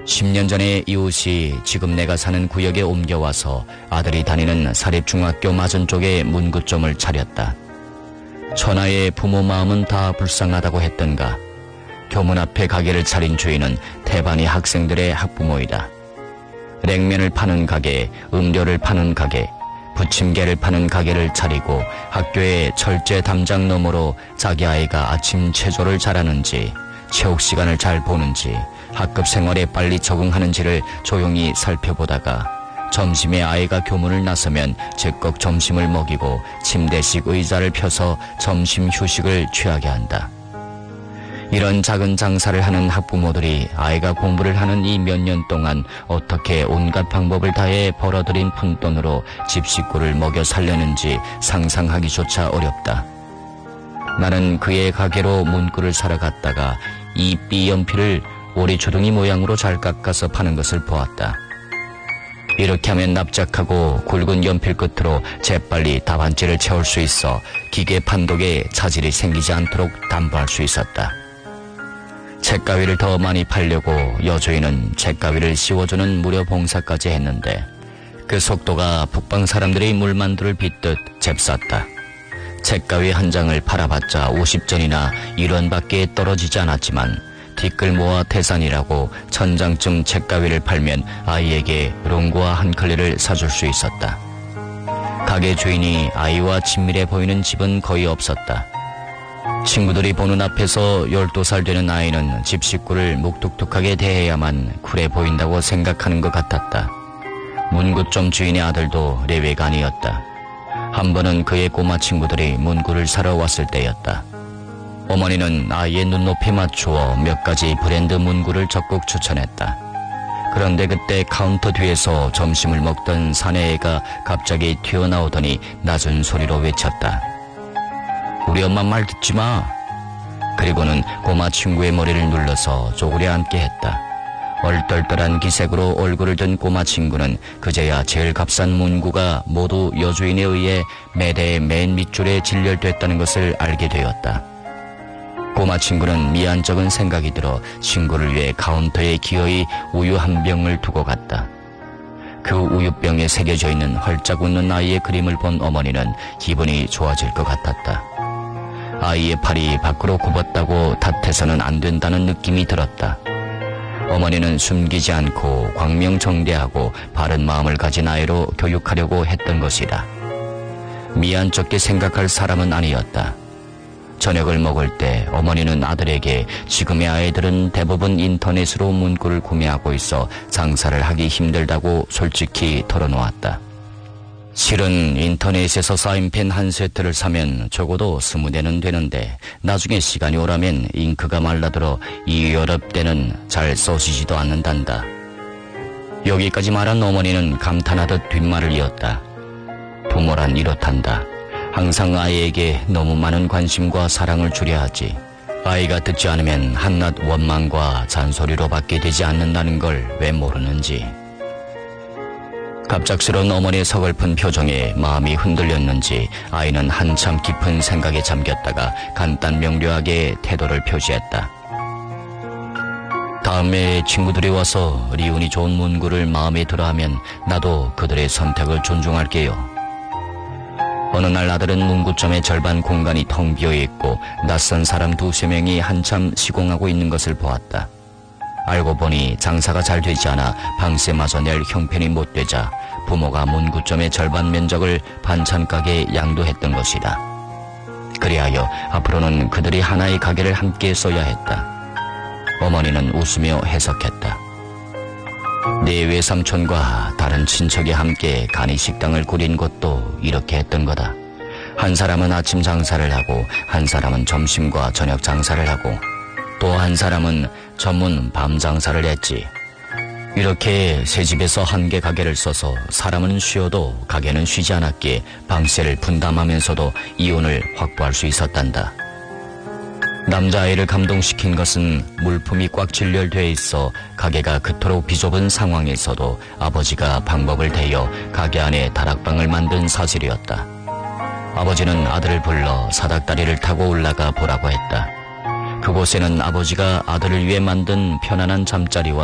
10년 전에 이웃이 지금 내가 사는 구역에 옮겨와서 아들이 다니는 사립중학교 맞은쪽에 문구점을 차렸다. 천하의 부모 마음은 다 불쌍하다고 했던가. 교문 앞에 가게를 차린 주인은 태반이 학생들의 학부모이다. 냉면을 파는 가게, 음료를 파는 가게, 부침개를 파는 가게를 차리고 학교의 철제 담장 너머로 자기 아이가 아침 체조를 잘하는지, 체육 시간을 잘 보는지, 학급 생활에 빨리 적응하는지를 조용히 살펴보다가 점심에 아이가 교문을 나서면 즉각 점심을 먹이고 침대식 의자를 펴서 점심 휴식을 취하게 한다. 이런 작은 장사를 하는 학부모들이 아이가 공부를 하는 이 몇 년 동안 어떻게 온갖 방법을 다해 벌어들인 푼돈으로 집 식구를 먹여 살려는지 상상하기조차 어렵다. 나는 그의 가게로 문구를 사러 갔다가 이 삐연필을 오리주둥이 모양으로 잘 깎아서 파는 것을 보았다. 이렇게 하면 납작하고 굵은 연필 끝으로 재빨리 답안지를 채울 수 있어 기계 판독에 차질이 생기지 않도록 담보할 수 있었다. 책가위를 더 많이 팔려고 여주인은 책가위를 씌워주는 무료 봉사까지 했는데 그 속도가 북방 사람들이 물만두를 빚듯 잽쌌다. 책가위 한 장을 팔아봤자 50전이나 1원밖에 떨어지지 않았지만 티끌 모아 태산이라고 1000장쯤 책가위를 팔면 아이에게 롱구와 한 클레를 사줄 수 있었다. 가게 주인이 아이와 친밀해 보이는 집은 거의 없었다. 친구들이 보는 앞에서 12살 되는 아이는 집 식구를 묵뚝뚝하게 대해야만 쿨해 보인다고 생각하는 것 같았다. 문구점 주인의 아들도 예외가 아니었다. 한 번은 그의 꼬마 친구들이 문구를 사러 왔을 때였다. 어머니는 아이의 눈높이에 맞추어 몇 가지 브랜드 문구를 적극 추천했다. 그런데 그때 카운터 뒤에서 점심을 먹던 사내애가 갑자기 튀어나오더니 낮은 소리로 외쳤다. 우리 엄마 말 듣지 마. 그리고는 꼬마 친구의 머리를 눌러서 쪼그려 앉게 했다. 얼떨떨한 기색으로 얼굴을 든 꼬마 친구는 그제야 제일 값싼 문구가 모두 여주인에 의해 매대의 맨 밑줄에 진열됐다는 것을 알게 되었다. 꼬마 친구는 미안쩍은 생각이 들어 친구를 위해 카운터에 기어이 우유 한 병을 두고 갔다. 그 우유병에 새겨져 있는 활짝 웃는 아이의 그림을 본 어머니는 기분이 좋아질 것 같았다. 아이의 팔이 밖으로 굽었다고 탓해서는 안 된다는 느낌이 들었다. 어머니는 숨기지 않고 광명정대하고 바른 마음을 가진 아이로 교육하려고 했던 것이다. 미안쩍게 생각할 사람은 아니었다. 저녁을 먹을 때 어머니는 아들에게 지금의 아이들은 대부분 인터넷으로 문구를 구매하고 있어 장사를 하기 힘들다고 솔직히 털어놓았다. 실은 인터넷에서 사인펜 한 세트를 사면 적어도 20대는 되는데 나중에 시간이 오라면 잉크가 말라들어 이 여럽 때는 잘 써지지도 않는단다. 여기까지 말한 어머니는 감탄하듯 뒷말을 이었다. 부모란 이렇단다. 항상 아이에게 너무 많은 관심과 사랑을 주려 하지. 아이가 듣지 않으면 한낱 원망과 잔소리로 받게 되지 않는다는 걸 왜 모르는지. 갑작스러운 어머니의 서글픈 표정에 마음이 흔들렸는지 아이는 한참 깊은 생각에 잠겼다가 간단 명료하게 태도를 표시했다. 다음에 친구들이 와서 리운이 좋은 문구를 마음에 들어하면 나도 그들의 선택을 존중할게요. 어느 날 아들은 문구점의 절반 공간이 텅 비어있고 낯선 사람 2~3명이 한참 시공하고 있는 것을 보았다. 알고 보니 장사가 잘 되지 않아 방세마저 낼 형편이 못 되자 부모가 문구점의 절반 면적을 반찬가게에 양도했던 것이다. 그리하여 앞으로는 그들이 하나의 가게를 함께 써야 했다. 어머니는 웃으며 해석했다. 내 외삼촌과 다른 친척이 함께 간이식당을 꾸린 것도 이렇게 했던 거다. 한 사람은 아침 장사를 하고 한 사람은 점심과 저녁 장사를 하고 또 한 사람은 전문 밤 장사를 했지. 이렇게 새 집에서 한 개 가게를 써서 사람은 쉬어도 가게는 쉬지 않았기에 방세를 분담하면서도 이윤을 확보할 수 있었단다. 남자아이를 감동시킨 것은 물품이 꽉 진열되어 있어 가게가 그토록 비좁은 상황에서도 아버지가 방법을 대여 가게 안에 다락방을 만든 사실이었다. 아버지는 아들을 불러 사닥다리를 타고 올라가 보라고 했다. 그곳에는 아버지가 아들을 위해 만든 편안한 잠자리와